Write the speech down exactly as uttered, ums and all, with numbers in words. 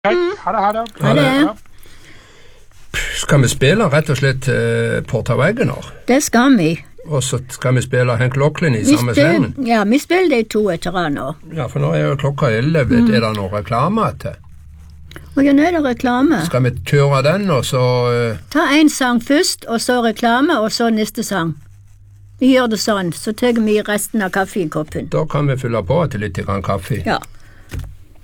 Mm. Ha det, ha det. Ha det. Ja. Skal vi spille rett og slett uh, Porta Wegener? Det skal vi. Og så skal vi spille Hank Locklin i Vi samme spil- slengen? Ja, vi spiller de to etter han nå. Ja, for nå er jo klokka elleve. Mm. Er det noe reklame til? Og ja, nå er det reklame. Skal vi ture den, og så uh, Ta en sang først, og så reklame, og så neste sang. Vi gjør det sånn, så tar vi resten av kaffekoppen. Da kan vi fylle på til litt grann kaffe. Ja.